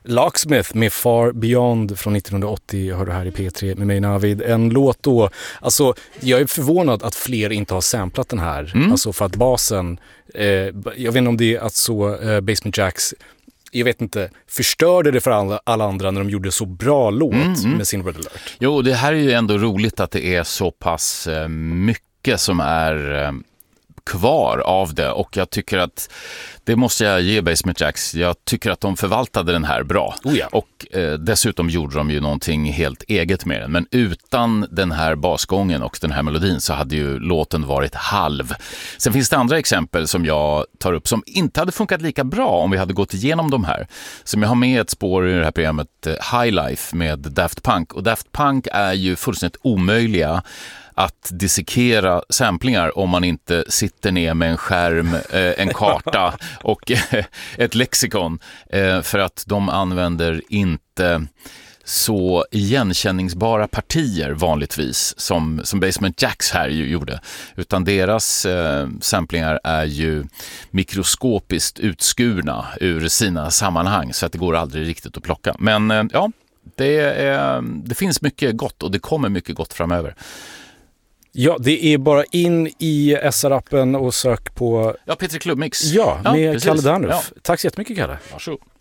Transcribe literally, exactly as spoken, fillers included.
Locksmith med Far Beyond från nittonhundraåttio hör du här i P tre med mig Navid. En låt då, alltså jag är förvånad att fler inte har samplat den här. Mm. Alltså för att basen, eh, jag vet inte om det är att så eh, Basement Jaxx, jag vet inte, förstörde det för alla, alla andra när de gjorde så bra låt mm, mm. med sin Red Alert. Jo, det här är ju ändå roligt att det är så pass eh, mycket som är eh, kvar av det, och jag tycker att det måste jag ge Basement Jaxx. Jag tycker att de förvaltade den här bra. Oh ja. Och eh, dessutom gjorde de ju någonting helt eget med den. Men utan den här basgången och den här melodin så hade ju låten varit halv. Sen finns det andra exempel som jag tar upp som inte hade funkat lika bra om vi hade gått igenom de här. Som jag har med ett spår i det här programmet, eh, High Life med Daft Punk. Och Daft Punk är ju fullständigt omöjliga att dissekera samplingar om man inte sitter ner med en skärm, eh, en karta och eh, ett lexikon, eh, för att de använder inte så igenkänningsbara partier vanligtvis som, som Basement Jaxx här ju gjorde, utan deras eh, samplingar är ju mikroskopiskt utskurna ur sina sammanhang, så att det går aldrig riktigt att plocka. Men eh, ja, det, är, det finns mycket gott och det kommer mycket gott framöver. Ja, det är bara in i S R-appen och sök på... Ja, P tre Klubbmix. Ja, med ja, Kalle Dernhoff. Ja. Tack så jättemycket, Kalle. Varsågod.